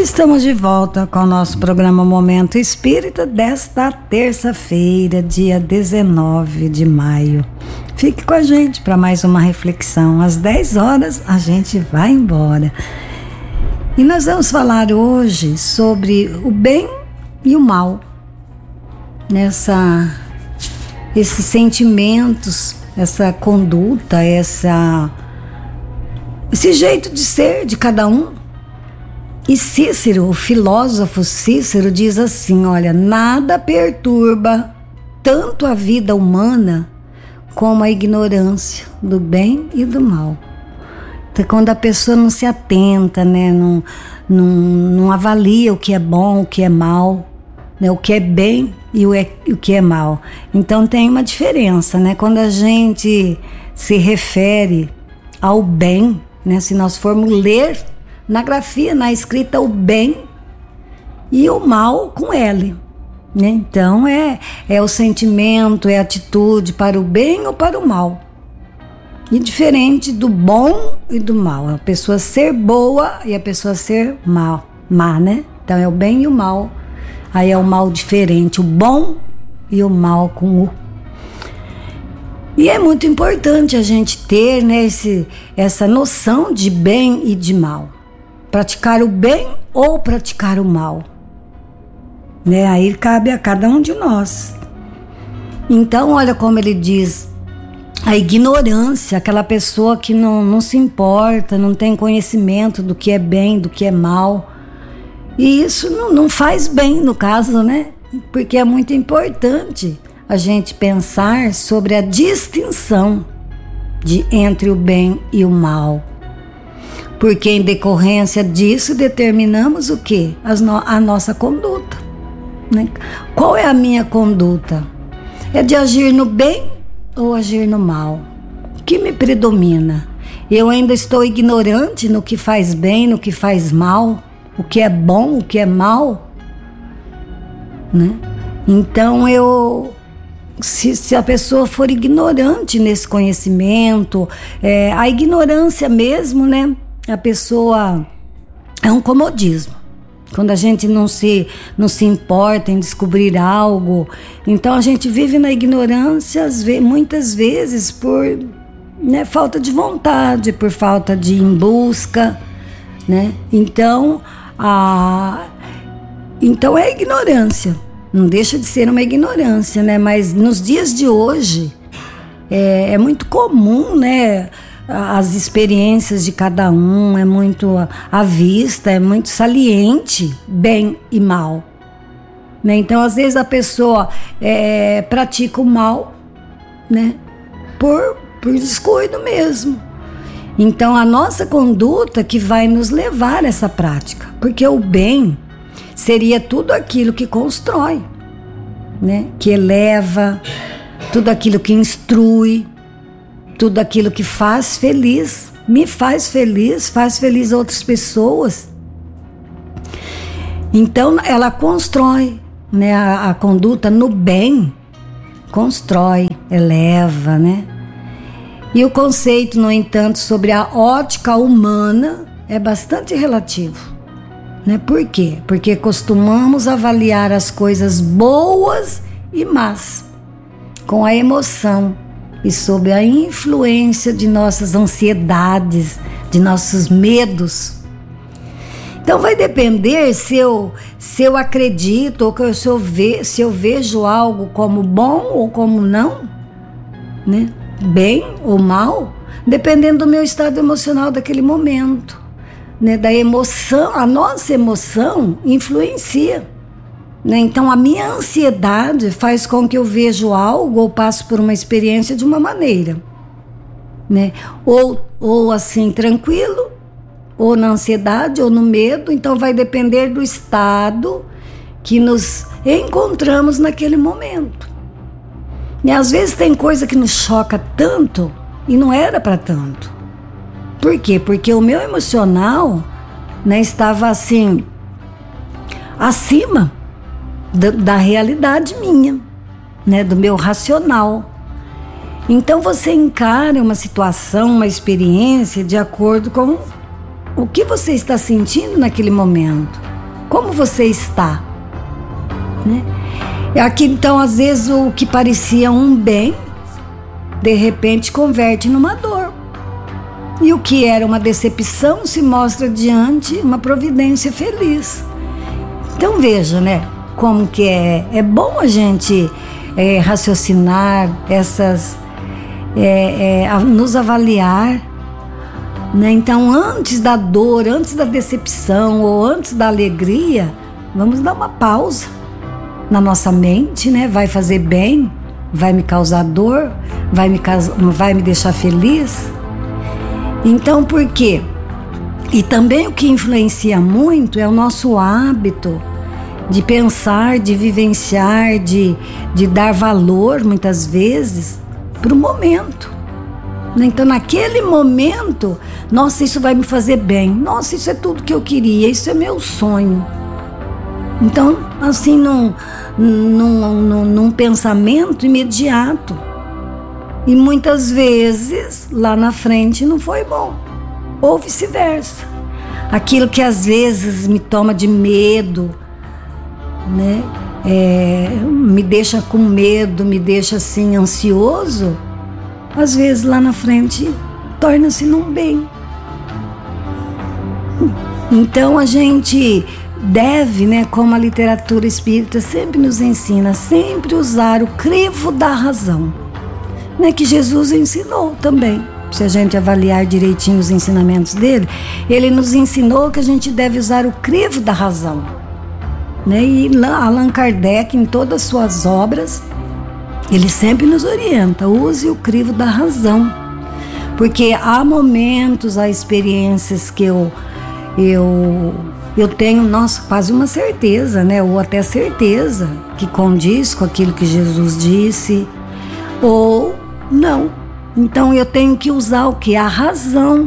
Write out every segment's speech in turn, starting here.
Estamos de volta com o nosso programa Momento Espírita desta terça-feira, dia 19 de maio. Fique com a gente para mais uma reflexão. Às 10 horas a gente vai embora. E nós vamos falar hoje sobre o bem e o mal. Esses sentimentos, essa conduta, esse jeito de ser de cada um. E Cícero, o filósofo Cícero, diz assim, olha, nada perturba tanto a vida humana como a ignorância do bem e do mal. Então, quando a pessoa não se atenta, né, não avalia o que é bom, o que é mal, né, o que é bem e o que é mal. Então tem uma diferença, né? Quando a gente se refere ao bem, né, se nós formos ler na grafia, na escrita, o bem e o mal com L, né? Então é o sentimento, é a atitude para o bem ou para o mal. E diferente do bom e do mal, a pessoa ser boa e a pessoa ser má, né? Então é o bem e o mal. Aí é o mal diferente, o bom e o mal com U. E é muito importante a gente ter, né, essa noção de bem e de mal. Praticar o bem ou praticar o mal, né? Aí cabe a cada um de nós. Então, olha como ele diz, a ignorância, aquela pessoa que não se importa, não tem conhecimento do que é bem, do que é mal. E isso não faz bem, no caso, né? Porque é muito importante a gente pensar sobre a distinção entre o bem e o mal. Porque em decorrência disso determinamos o quê? A nossa conduta, né? Qual é a minha conduta? É de agir no bem ou agir no mal? O que me predomina? Eu ainda estou ignorante no que faz bem, no que faz mal? O que é bom, o que é mal? Né? Então se a pessoa for ignorante nesse conhecimento, a ignorância mesmo, né? A pessoa é um comodismo. Quando a gente não se importa em descobrir algo, então a gente vive na ignorância muitas vezes por, né, falta de vontade, por falta de ir em busca, né? Então é ignorância. Não deixa de ser uma ignorância, né? Mas nos dias de hoje é muito comum, né? As experiências de cada um, é muito à vista, é muito saliente, bem e mal, né? Então, às vezes a pessoa pratica o mal, né? Por descuido mesmo. Então, a nossa conduta que vai nos levar a essa prática, porque o bem seria tudo aquilo que constrói, né? Que eleva, tudo aquilo que instrui, tudo aquilo que faz feliz, me faz feliz outras pessoas. Então ela constrói, né? A conduta no bem constrói, eleva, né? E o conceito, no entanto, sobre a ótica humana é bastante relativo, né? Por quê? Porque costumamos avaliar as coisas boas e más com a emoção e sob a influência de nossas ansiedades, de nossos medos. Então vai depender se eu acredito ou se eu vejo algo como bom ou como não, né? Bem ou mal, dependendo do meu estado emocional daquele momento, né? Da emoção, a nossa emoção influencia, né? Então a minha ansiedade faz com que eu veja algo ou passe por uma experiência de uma maneira, né? Ou assim, tranquilo, ou na ansiedade, ou no medo. Então vai depender do estado que nos encontramos naquele momento. E às vezes tem coisa que nos choca tanto e não era para tanto. Por quê? Porque o meu emocional, né, estava assim, acima da realidade minha, né, do meu racional. Então você encara uma situação, uma experiência de acordo com o que você está sentindo naquele momento. Como você está? Né? Aqui então, às vezes, o que parecia um bem, de repente converte numa dor. E o que era uma decepção se mostra diante uma providência feliz. Então veja, né? Como que é bom a gente raciocinar nos avaliar, né? Então, antes da dor, antes da decepção ou antes da alegria, vamos dar uma pausa na nossa mente, né? Vai fazer bem? Vai me causar dor? Vai me deixar feliz? Então, por quê? E também o que influencia muito é o nosso hábito de pensar, de vivenciar, de dar valor, muitas vezes, para o momento. Então, naquele momento, nossa, isso vai me fazer bem. Nossa, isso é tudo que eu queria, isso é meu sonho. Então, assim, num pensamento imediato. E muitas vezes, lá na frente, não foi bom. Ou vice-versa. Aquilo que às vezes me toma de medo, né? Me deixa com medo, me deixa assim ansioso, às vezes lá na frente torna-se num bem. Então a gente deve, né, como a literatura espírita sempre nos ensina, sempre usar o crivo da razão, né, que Jesus ensinou também. Se a gente avaliar direitinho os ensinamentos dele, ele nos ensinou que a gente deve usar o crivo da razão, né? E Allan Kardec, em todas as suas obras, ele sempre nos orienta: use o crivo da razão, porque há momentos, há experiências que eu tenho, nossa, quase uma certeza, né? Ou até certeza que condiz com aquilo que Jesus disse, ou não. Então eu tenho que usar o que? A razão.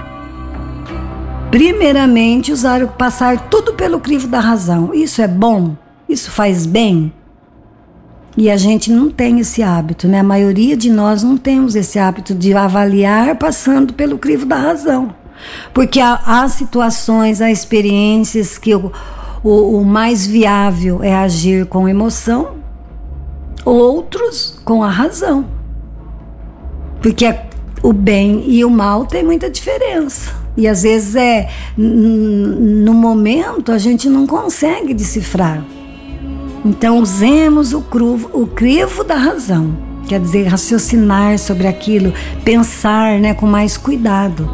Primeiramente, passar tudo pelo crivo da razão. Isso é bom? Isso faz bem? E a gente não tem esse hábito, né? A maioria de nós não temos esse hábito de avaliar passando pelo crivo da razão. Porque há situações, há experiências que o mais viável é agir com emoção, outros com a razão. Porque o bem e o mal tem muita diferença. E às vezes no momento a gente não consegue decifrar. Então usemos o crivo da razão. Quer dizer, raciocinar sobre aquilo, pensar, né, com mais cuidado.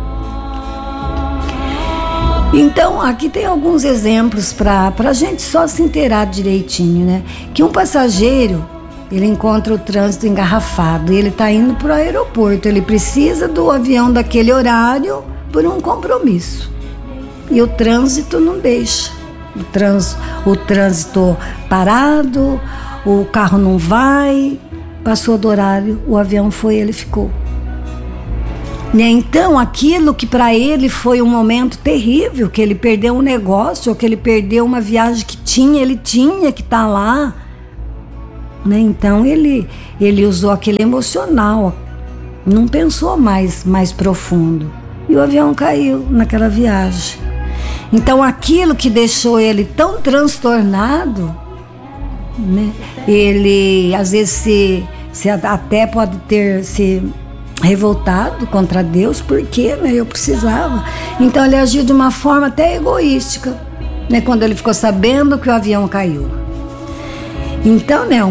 Então aqui tem alguns exemplos para a gente só se inteirar direitinho, né? Que um passageiro, ele encontra o trânsito engarrafado e ele está indo para o aeroporto. Ele precisa do avião daquele horário por um compromisso. E o trânsito não deixa. O trânsito parado, o carro não vai, passou do horário, o avião foi, ele ficou. Então aquilo que para ele foi um momento terrível, que ele perdeu um negócio, ou que ele perdeu uma viagem que ele tinha que estar lá, né? Então ele usou aquele emocional, não pensou mais profundo, e o avião caiu naquela viagem. Então aquilo que deixou ele tão transtornado, né? Ele às vezes se até pode ter se revoltado contra Deus, porque, né, eu precisava. Então ele agiu de uma forma até egoística, né, quando ele ficou sabendo que o avião caiu. Então, né,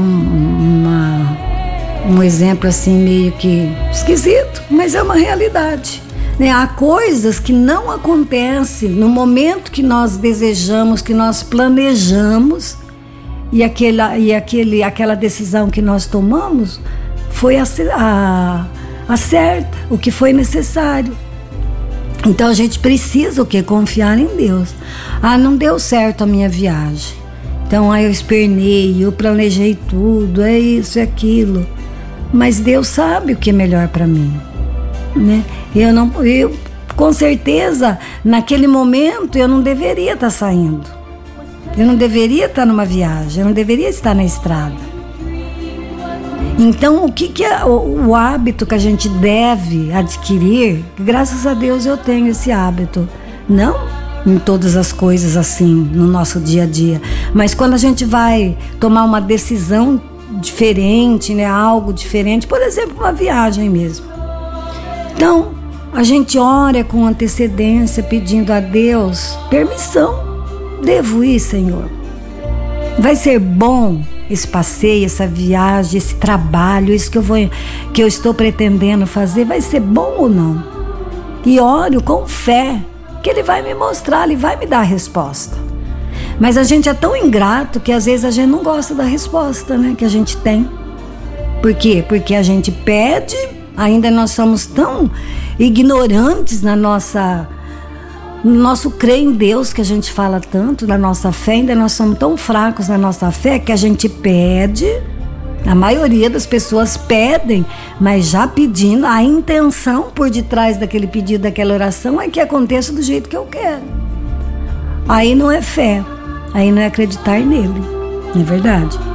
um exemplo assim meio que esquisito, mas é uma realidade, né? Há coisas que não acontecem no momento que nós desejamos, que nós planejamos, e aquela decisão que nós tomamos foi a certa, o que foi necessário. Então a gente precisa o quê? Confiar em Deus. Não deu certo a minha viagem, então eu espernei, eu planejei tudo, é isso, é aquilo, mas Deus sabe o que é melhor para mim, né? Eu com certeza naquele momento eu não deveria estar saindo, eu não deveria estar numa viagem, eu não deveria estar na estrada. Então, o que é o hábito que a gente deve adquirir? Graças a Deus eu tenho esse hábito. Não em todas as coisas assim, no nosso dia a dia. Mas quando a gente vai tomar uma decisão diferente, né, algo diferente, por exemplo, uma viagem mesmo. Então, a gente ora com antecedência, pedindo a Deus permissão. Devo ir, Senhor? Vai ser bom esse passeio, essa viagem, esse trabalho, isso que eu estou pretendendo fazer, vai ser bom ou não? E oro com fé que Ele vai me mostrar, Ele vai me dar a resposta. Mas a gente é tão ingrato que às vezes a gente não gosta da resposta, né, que a gente tem. Por quê? Porque a gente pede, ainda nós somos tão ignorantes no nosso crer em Deus, que a gente fala tanto, na nossa fé, ainda nós somos tão fracos na nossa fé que a gente pede. A maioria das pessoas pedem, mas já pedindo, a intenção por detrás daquele pedido, daquela oração é que aconteça do jeito que eu quero. Aí não é fé, aí não é acreditar nele, não é verdade?